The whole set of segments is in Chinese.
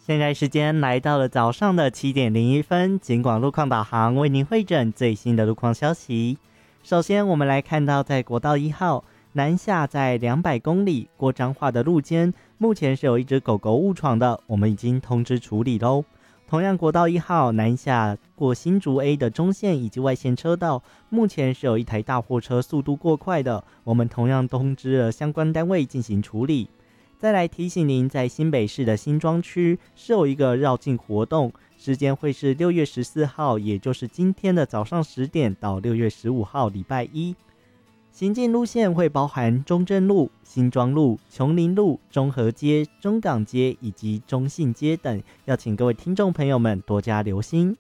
现在时间来到了早上的7:01，警广路况导航为您汇整最新的路况消息。首先我们来看到在国道1号南下在200公里过彰化的路肩，目前是有一只狗狗误闯的，我们已经通知处理咯。同样国道1号南下过新竹 A 的中线以及外线车道，目前是有一台大货车速度过快的，我们同样通知了相关单位进行处理。再来提醒您，在新北市的新庄区是有一个绕境活动，时间会是6月14号，也就是今天的早上10点到6月15号礼拜一。行进路线会包含中正路、新庄路、琼林路、中和街、中港街以及中信街等，要请各位听众朋友们多加留心。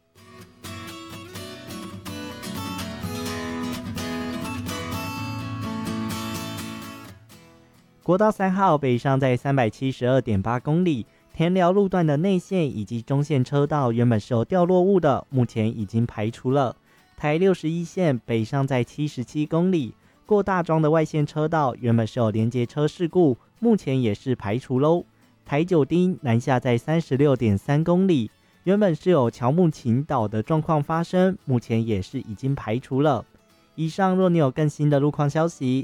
国道3号北上在372.8公里，田寮路段的内线以及中线车道原本是有掉落物的，目前已经排除了。台61线北上在77公里，过大庄的外线车道原本是有连接车事故，目前也是排除喽。台9丁南下在36.3公里，原本是有乔木倾倒的状况发生，目前也是已经排除了。以上若你有更新的路况消息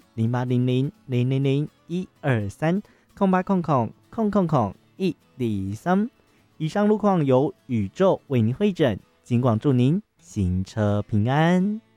，0800-000-123-000-123。以上路况由宇宙为您汇整，警广祝您行车平安。